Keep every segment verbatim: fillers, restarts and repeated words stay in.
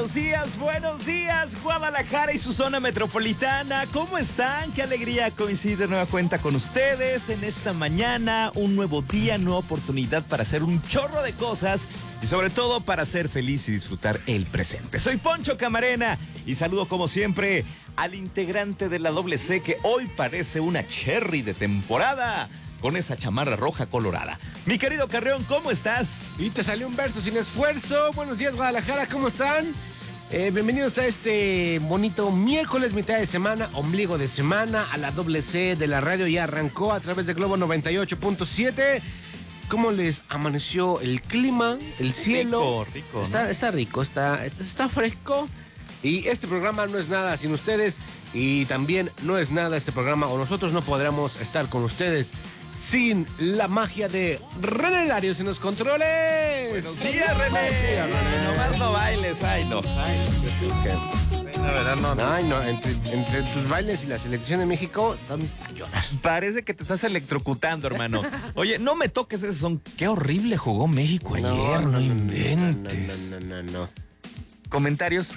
buenos días, buenos días, Guadalajara y su zona metropolitana. ¿Cómo están? Qué alegría coincidir de nueva cuenta con ustedes en esta mañana. Un nuevo día, nueva oportunidad para hacer un chorro de cosas y sobre todo para ser feliz y disfrutar el presente. Soy Poncho Camarena y saludo como siempre al integrante de la doble C que hoy parece una cherry de temporada, con esa chamarra roja colorada. Mi querido Carreón, ¿cómo estás? Y te salió un verso sin esfuerzo. Buenos días, Guadalajara, ¿cómo están? Eh, bienvenidos a este bonito miércoles, mitad de semana, ombligo de semana, a la doble C de la radio. Ya arrancó a través de Globo noventa y ocho punto siete. ¿Cómo les amaneció el clima, el cielo? Rico, rico, Está, ¿no? está rico, está, está fresco. Y este programa no es nada sin ustedes. Y también no es nada este programa, o nosotros no podremos estar con ustedes sin la magia de René Larios en los controles. Buenos días, René. Nomás no bailes, ay no. Ay, La verdad no, no. Ay, no, entre, entre tus bailes y la selección de México, están a llorar. Parece que te estás electrocutando, hermano. Oye, no me toques ese son. Qué horrible jugó México ayer, no, inventes. No, no, no, no, no. ¿Comentarios?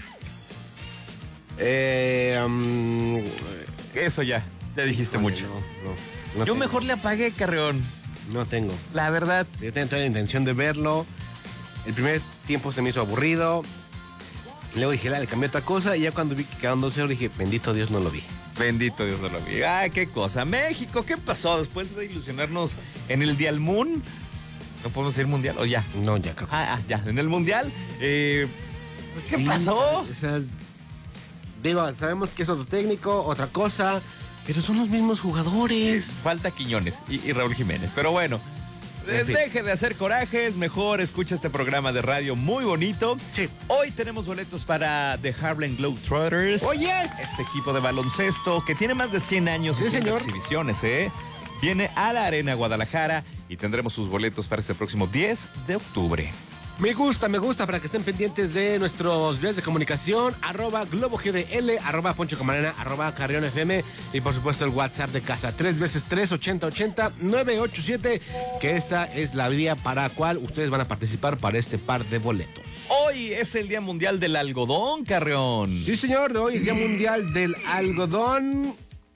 Eh, um, Eso ya, ya dijiste mucho. No, no, no Yo tengo. mejor le apagué, Carreón. No tengo. La verdad. Yo tenía toda la intención de verlo. El primer tiempo se me hizo aburrido. Luego dije, le cambié otra cosa. Y ya cuando vi que quedaron dos cero, dije, bendito Dios, no lo vi. Bendito Dios no lo vi. Ay, qué cosa. México, ¿qué pasó? Después de ilusionarnos en el Dial Moon. ¿No podemos decir mundial? ¿O ya? No, ya creo que Ah, ah, ya. En el mundial. Eh, pues, ¿Qué sí, pasó? O sea, digo, sabemos que es otro técnico, otra cosa, pero son los mismos jugadores. Falta Quiñones y, y Raúl Jiménez. Pero bueno, En fin. deje de hacer corajes. Mejor escucha este programa de radio muy bonito. Sí. Hoy tenemos boletos para The Harlem Globetrotters. ¡Oh, yes! Este equipo de baloncesto que tiene más de cien años Sí, haciendo señor. exhibiciones, ¿eh? Viene a la Arena Guadalajara y tendremos sus boletos para este próximo diez de octubre. Me gusta, me gusta, para que estén pendientes de nuestros vías de comunicación, arroba globogdl, arroba Poncho Camarena, arroba Carrión F M y por supuesto el WhatsApp de casa, tres veces tres, ochenta ochenta, nueve ocho siete, que esta es la vía para la cual ustedes van a participar para este par de boletos. Hoy es el Día Mundial del Algodón, Carreón. Sí, señor, de hoy es Día Mundial del Algodón.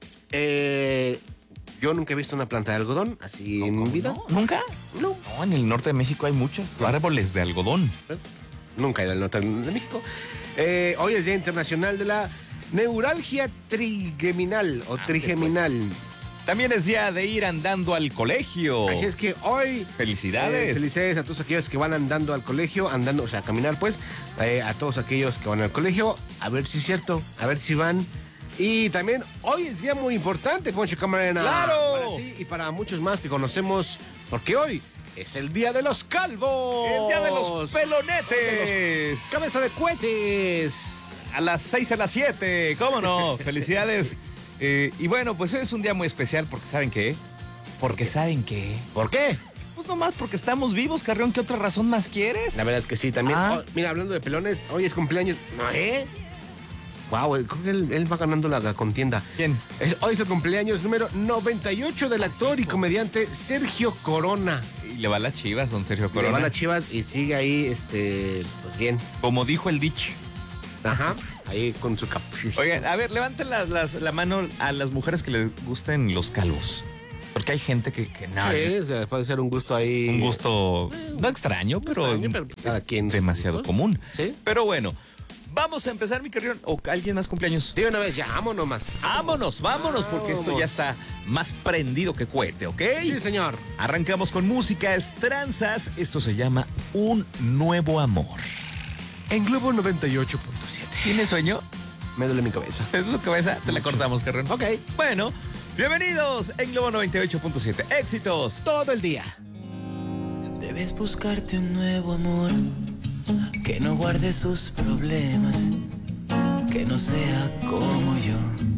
Eh, yo nunca he visto una planta de algodón así en mi vida. ¿No? ¿Nunca? No. No, en el norte de México hay muchos árboles de algodón. Nunca he ido al norte de México. Eh, hoy es Día Internacional de la Neuralgia Trigeminal o Ah, Trigeminal. También es día de ir andando al colegio. Así es que hoy... Felicidades. eh, felicidades a todos aquellos que van andando al colegio, andando, o sea, a caminar pues, eh, a todos aquellos que van al colegio, a ver si es cierto, a ver si van. Y también hoy es día muy importante, Poncho Camarena. ¡Claro! Para ti y para muchos más que conocemos, porque hoy es el Día de los Calvos. El día de los pelonetes. Cabeza de cohetes. A las seis a las siete, ¿cómo no? Felicidades. Eh, y bueno, pues hoy es un día muy especial porque ¿saben qué? Porque ¿saben qué? ¿Por qué? Pues nomás porque estamos vivos, Carrión. ¿Qué otra razón más quieres? La verdad es que sí, también. Ah. Oh, mira, hablando de pelones, hoy es cumpleaños. ¿No, eh? Wow, creo que él, él va ganando la, la contienda. ¿Quién? Es- hoy es el cumpleaños número noventa y ocho del actor y comediante Sergio Corona. Y le va la Chivas, don Sergio Le va Corona. a las Chivas y sigue ahí, este, pues bien. Como dijo el Dich. Ajá, ahí con su capuchito. Oigan, a ver, levanten las- las- la mano a las mujeres que les gusten los calvos. Porque hay gente que, que no. Sí, o sea, puede ser un gusto ahí. Un gusto no extraño, pero, extraño, pero cada es quien sus demasiado gustos. común. Sí. Pero bueno, vamos a empezar, mi querido. ¿O alguien más cumpleaños? De una vez, ya, vámonos más. Vámonos, vámonos, porque esto Vamos. ya está más prendido que cohete, ¿ok? Sí, señor. Arrancamos con música, Estranzas. Esto se llama Un Nuevo Amor. En Globo noventa y ocho punto siete. ¿Tienes sueño? Me duele mi cabeza. ¿Es lo que vas a? Te la cortamos, Carrón. Ok. Bueno, bienvenidos en Globo noventa y ocho punto siete. Éxitos todo el día. Debes buscarte un nuevo amor que no guarde sus problemas, que no sea como yo.